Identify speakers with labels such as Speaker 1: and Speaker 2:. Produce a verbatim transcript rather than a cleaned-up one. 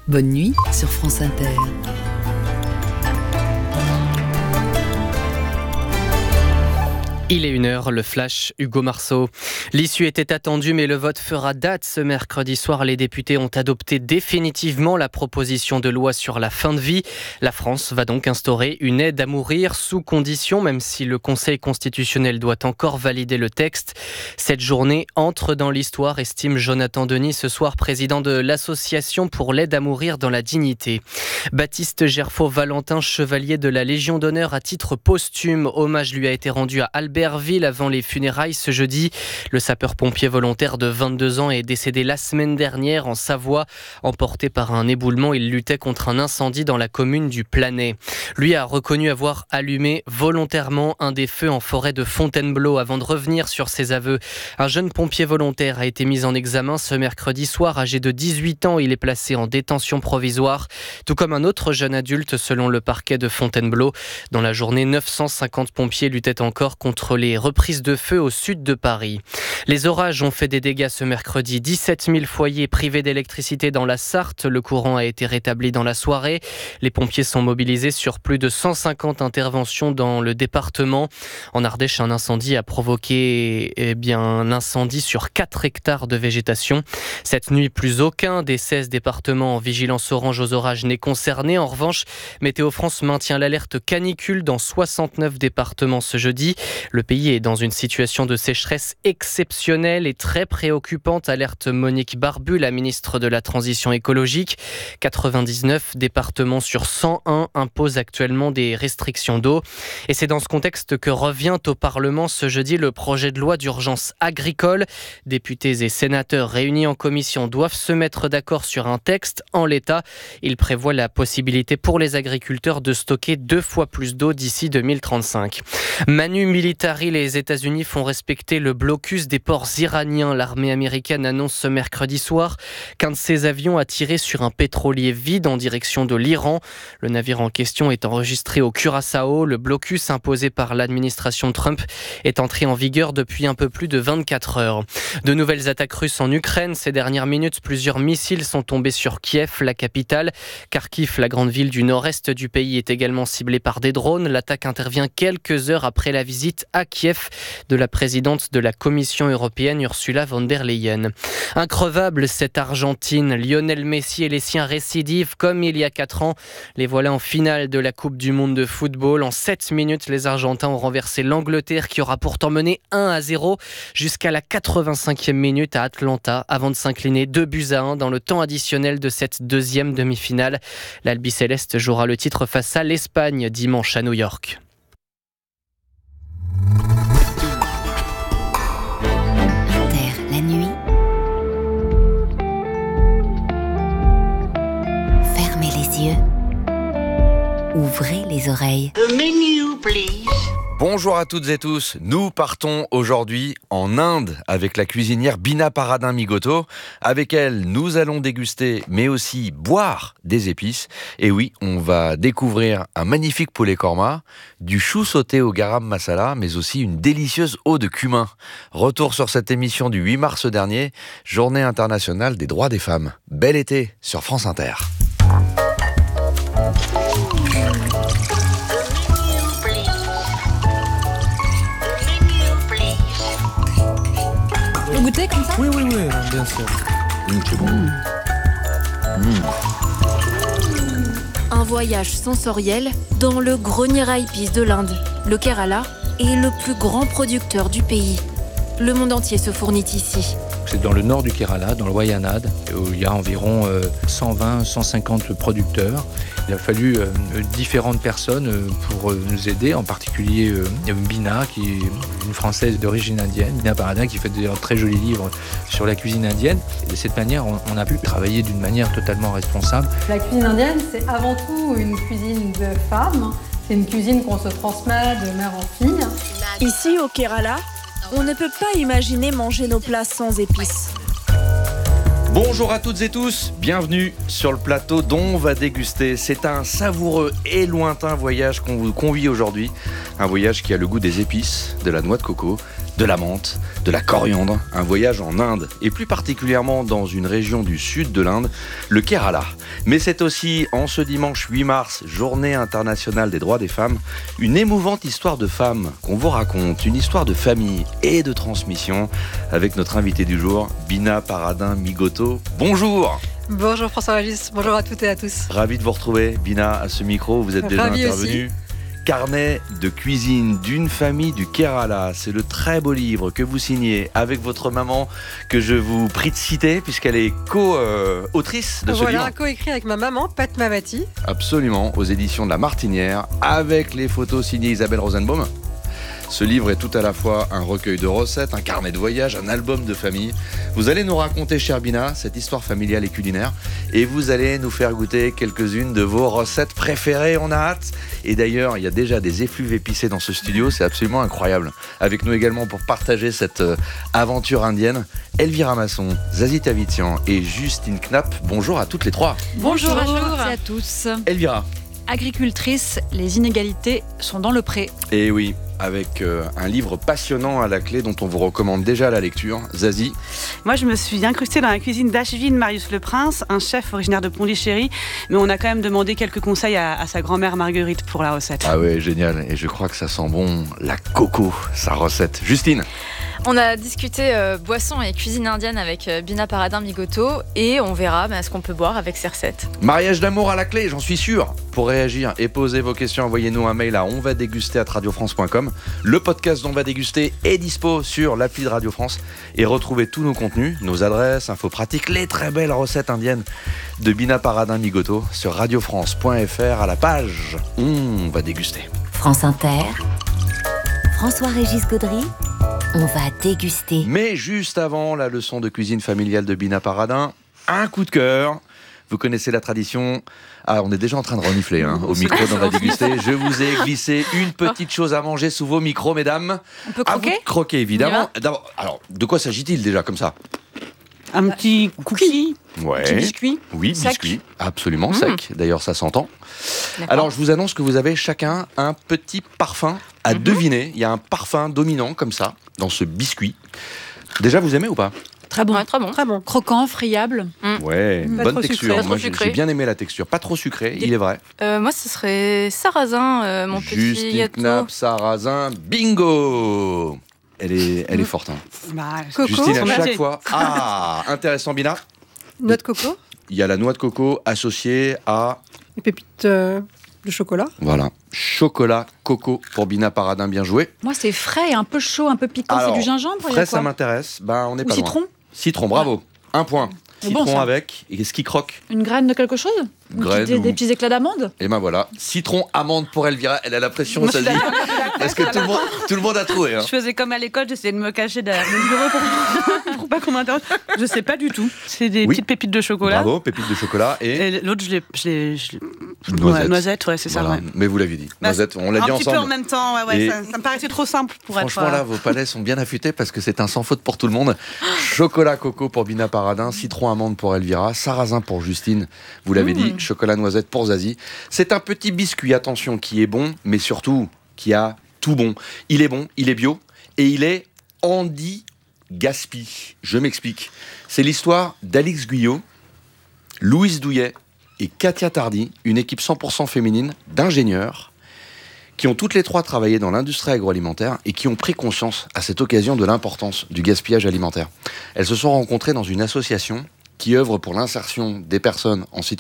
Speaker 1: Bonne nuit sur France Inter.
Speaker 2: Il est une heure, le flash, Hugo Marceau. L'issue était attendue, mais le vote fera date. Ce mercredi soir, les députés ont adopté définitivement la proposition de loi sur la fin de vie. La France va donc instaurer une aide à mourir sous condition, même si le Conseil constitutionnel doit encore valider le texte. Cette journée entre dans l'histoire, estime Jonathan Denis, ce soir président de l'Association pour l'aide à mourir dans la dignité. Baptiste Gerfaut-Valentin, chevalier de la Légion d'honneur à titre posthume. Hommage lui a été rendu à Albert Berville avant les funérailles ce jeudi. Le sapeur-pompier volontaire de vingt-deux ans est décédé la semaine dernière en Savoie. Emporté par un éboulement, il luttait contre un incendie dans la commune du Planay. Lui a reconnu avoir allumé volontairement un des feux en forêt de Fontainebleau avant de revenir sur ses aveux. Un jeune pompier volontaire a été mis en examen ce mercredi soir. Âgé de dix-huit ans, il est placé en détention provisoire, tout comme un autre jeune adulte selon le parquet de Fontainebleau. Dans la journée, neuf cent cinquante pompiers luttaient encore contre les reprises de feu au sud de Paris. Les orages ont fait des dégâts ce mercredi. dix-sept mille foyers privés d'électricité dans la Sarthe. Le courant a été rétabli dans la soirée. Les pompiers sont mobilisés sur plus de cent cinquante interventions dans le département. En Ardèche, un incendie a provoqué eh bien, un incendie sur quatre hectares de végétation. Cette nuit, plus aucun des seize départements en vigilance orange aux orages n'est concerné. En revanche, Météo France maintient l'alerte canicule dans soixante-neuf départements ce jeudi. Le pays est dans une situation de sécheresse exceptionnelle et très préoccupante, alerte Monique Barbu, la ministre de la Transition écologique. quatre-vingt-dix-neuf départements sur cent un imposent actuellement des restrictions d'eau. Et c'est dans ce contexte que revient au Parlement ce jeudi le projet de loi d'urgence agricole. Députés et sénateurs réunis en commission doivent se mettre d'accord sur un texte. En l'état, il prévoit la possibilité pour les agriculteurs de stocker deux fois plus d'eau d'ici deux mille trente-cinq. Manu Militari, les États-Unis font respecter le blocus des ports iraniens. L'armée américaine annonce ce mercredi soir qu'un de ses avions a tiré sur un pétrolier vide en direction de l'Iran. Le navire en question est enregistré au Curaçao. Le blocus imposé par l'administration Trump est entré en vigueur depuis un peu plus de vingt-quatre heures. De nouvelles attaques russes en Ukraine. Ces dernières minutes, plusieurs missiles sont tombés sur Kiev, la capitale. Kharkiv, la grande ville du nord-est du pays, est également ciblée par des drones. L'attaque intervient quelques heures après la visite à Kiev de la présidente de la Commission européenne, Ursula von der Leyen. Increvable cette Argentine. Lionel Messi et les siens récidivent comme il y a quatre ans. Les voilà en finale de la Coupe du Monde de football. En sept minutes, les Argentins ont renversé l'Angleterre qui aura pourtant mené un à zéro jusqu'à la quatre-vingt-cinquième minute à Atlanta avant de s'incliner deux buts à un dans le temps additionnel de cette deuxième demi-finale. L'Albiceleste jouera le titre face à l'Espagne dimanche à New York.
Speaker 1: La nuit, fermez les yeux, ouvrez les oreilles.
Speaker 3: The menu, please.
Speaker 4: Bonjour à toutes et tous, nous partons aujourd'hui en Inde avec la cuisinière Bina Paradin-Migoto. Avec elle, nous allons déguster mais aussi boire des épices. Et oui, on va découvrir un magnifique poulet korma, du chou sauté au garam masala, mais aussi une délicieuse eau de cumin. Retour sur cette émission du huit mars dernier, Journée internationale des droits des femmes. Bel été sur France Inter.
Speaker 5: Vous goûtez comme ça ?
Speaker 6: Oui, oui, oui, bien sûr.
Speaker 4: Mmh, c'est bon. Mmh.
Speaker 5: Mmh. Un voyage sensoriel dans le grenier à épices de l'Inde. Le Kerala est le plus grand producteur du pays. Le monde entier se fournit ici.
Speaker 6: C'est dans le nord du Kerala, dans le Wayanad, où il y a environ cent vingt à cent cinquante producteurs. Il a fallu euh, différentes personnes pour euh, nous aider, en particulier euh, Bina, qui est une Française d'origine indienne, Bina Paradin, qui fait d'ailleurs un très joli livre sur la cuisine indienne. Et de cette manière, on, on a pu travailler d'une manière totalement responsable.
Speaker 7: La cuisine indienne, c'est avant tout une cuisine de femmes. C'est une cuisine qu'on se transmet de mère en fille.
Speaker 8: Ici, au Kerala, on ne peut pas imaginer manger nos plats sans épices.
Speaker 4: Bonjour à toutes et tous, bienvenue sur le plateau dont on va déguster. C'est un savoureux et lointain voyage qu'on vous convie aujourd'hui. Un voyage qui a le goût des épices, de la noix de coco, de la menthe, de la coriandre, un voyage en Inde, et plus particulièrement dans une région du sud de l'Inde, le Kerala. Mais c'est aussi, en ce dimanche huit mars, journée internationale des droits des femmes, une émouvante histoire de femme qu'on vous raconte, une histoire de famille et de transmission, avec notre invité du jour, Bina Paradin-Migoto. Bonjour.
Speaker 3: Bonjour François-Régis, bonjour à toutes et à tous.
Speaker 4: Ravi de vous retrouver, Bina, à ce micro, vous êtes déjà
Speaker 3: Ravi
Speaker 4: intervenu.
Speaker 3: aussi.
Speaker 4: Carnet de cuisine d'une famille du Kerala, c'est le très beau livre que vous signez avec votre maman, que je vous prie de citer, puisqu'elle est co-autrice de ce
Speaker 3: Voilà,
Speaker 4: livre.
Speaker 3: coécrit avec ma maman, Pat Mavati.
Speaker 4: Absolument, aux éditions de La Martinière, avec les photos signées Isabelle Rosenbaum. Ce livre est tout à la fois un recueil de recettes, un carnet de voyage, un album de famille. Vous allez nous raconter, chère Bina, cette histoire familiale et culinaire. Et vous allez nous faire goûter quelques-unes de vos recettes préférées. On a hâte. Et d'ailleurs, il y a déjà des effluves épicés dans ce studio. C'est absolument incroyable. Avec nous également pour partager cette euh, aventure indienne, Elvira Masson, Zazie Tavitian et Justine Knapp. Bonjour à toutes les trois.
Speaker 9: Bonjour, Bonjour à tous.
Speaker 4: Elvira.
Speaker 9: Agricultrice, les inégalités sont dans le pré.
Speaker 4: Et oui, avec euh, un livre passionnant à la clé dont on vous recommande déjà la lecture. Zazie.
Speaker 10: Moi, je me suis incrustée dans la cuisine d'Ashvin Marius Le Prince, un chef originaire de Pondichéry, mais on a quand même demandé quelques conseils à, à sa grand-mère Marguerite pour la recette.
Speaker 4: Ah ouais, génial. Et je crois que ça sent bon la coco, sa recette. Justine.
Speaker 11: On a discuté euh, boisson et cuisine indienne avec euh, Bina Paradin-Migoto et on verra bah, ce qu'on peut boire avec ces recettes.
Speaker 4: Mariage d'amour à la clé, j'en suis sûr. Pour réagir et poser vos questions, envoyez-nous un mail à onvadéguster arobase radiofrance point com. Le podcast d'On va déguster est dispo sur l'appli de Radio France et retrouvez tous nos contenus, nos adresses, infos pratiques, les très belles recettes indiennes de Bina Paradin-Migoto sur radiofrance point f r à la page On va déguster.
Speaker 1: France Inter, François-Régis Gaudry, on va déguster.
Speaker 4: Mais juste avant la leçon de cuisine familiale de Bina Paradin, un coup de cœur. Vous connaissez la tradition. Ah, on est déjà en train de renifler hein, au micro d'On va déguster. Je vous ai glissé une petite chose à manger sous vos micros, mesdames.
Speaker 9: On peut croquer ?
Speaker 4: À vous de croquer, évidemment. D'abord, alors, de quoi s'agit-il déjà comme ça ?
Speaker 10: Un petit cookie,
Speaker 4: Ouais.
Speaker 10: un petit biscuit.
Speaker 4: Oui,
Speaker 10: Sec.
Speaker 4: biscuit. Absolument
Speaker 11: Mmh.
Speaker 4: sec. D'ailleurs, ça s'entend.
Speaker 11: D'accord.
Speaker 4: Alors, je vous annonce que vous avez chacun un petit parfum à
Speaker 11: Mmh.
Speaker 4: deviner. Il y a un parfum dominant comme ça dans ce biscuit. Déjà, vous aimez ou pas ?
Speaker 9: Très bon.
Speaker 11: Ouais, très bon.
Speaker 3: Très bon.
Speaker 9: Croquant, friable.
Speaker 4: Ouais,
Speaker 3: Pas
Speaker 4: bonne
Speaker 3: trop
Speaker 4: texture.
Speaker 3: sucré.
Speaker 11: Pas
Speaker 4: Moi,
Speaker 11: trop
Speaker 4: j'ai
Speaker 11: sucré.
Speaker 4: j'ai bien aimé la texture. Pas trop sucré, il est vrai.
Speaker 11: Euh, moi, ce serait sarrasin, euh, mon petit
Speaker 4: Justine
Speaker 11: gâteau.
Speaker 4: Knapp, sarrasin, bingo. Elle est, elle est forte. Hein.
Speaker 10: Bah,
Speaker 3: Coco,
Speaker 4: Justine, à
Speaker 10: merci.
Speaker 4: chaque fois. Ah, intéressant, Bina.
Speaker 3: noix de coco,
Speaker 4: Il y a la noix de coco associée à.
Speaker 3: et pépites euh, de chocolat.
Speaker 4: Voilà. Chocolat, coco pour Bina Paradin, bien joué.
Speaker 9: Moi, c'est frais, un peu chaud, un peu piquant.
Speaker 4: Alors,
Speaker 9: C'est du gingembre, il y a
Speaker 4: Frais, ça
Speaker 9: quoi ?
Speaker 4: m'intéresse. Ben, on est
Speaker 9: Ou
Speaker 4: pas
Speaker 9: citron
Speaker 4: loin. Citron, bravo. Un point.
Speaker 9: C'est bon,
Speaker 4: Citron
Speaker 9: ça.
Speaker 4: avec. Et ce qui croque.
Speaker 9: Une graine de quelque chose ? Une
Speaker 4: Graine
Speaker 9: petite- des,
Speaker 4: ou-
Speaker 9: des petits éclats d'amande ?
Speaker 4: Et ben voilà. Citron, amande pour Elvira. Elle a la pression, ça dit. Parce que tout le monde, tout le monde a trouvé. Hein.
Speaker 10: Je faisais comme à l'école, j'essayais de me cacher derrière le bureau pour, pour pas qu'on m'interroge. Je sais pas du tout. C'est des
Speaker 4: Oui.
Speaker 10: petites pépites de chocolat.
Speaker 4: Bravo, pépite de chocolat et.
Speaker 10: Et l'autre, je l'ai. je l'ai- je l'ai-
Speaker 4: Noisette.
Speaker 10: Ouais, noisette, ouais, c'est ça.
Speaker 4: Voilà.
Speaker 10: Ouais.
Speaker 4: Mais vous l'aviez dit.
Speaker 10: Bah,
Speaker 4: Noisette, on l'a
Speaker 10: un
Speaker 4: dit
Speaker 10: petit peu en
Speaker 4: ensemble.
Speaker 10: même temps, ouais, ouais,
Speaker 4: Et-
Speaker 10: ça, ça me paraissait trop simple pour
Speaker 4: Franchement,
Speaker 10: être. euh,
Speaker 4: là, vos palais sont bien affûtés parce que c'est un sans faute pour tout le monde. Chocolat coco pour Bina Paradin, citron amande pour Elvira, sarrasin pour Justine, vous l'avez dit, chocolat noisette pour Zazie. C'est un petit biscuit, attention, qui est bon, mais surtout qui a tout bon. Il est bon, il est bio et il est Andy Gaspi. Je m'explique. C'est l'histoire d'Alix Guyot, Louise Douillet et Katia Tardy, une équipe cent pour cent féminine d'ingénieurs qui ont toutes les trois travaillé dans l'industrie agroalimentaire et qui ont pris conscience à cette occasion de l'importance du gaspillage alimentaire. Elles se sont rencontrées dans une association qui œuvre pour l'insertion des personnes en situation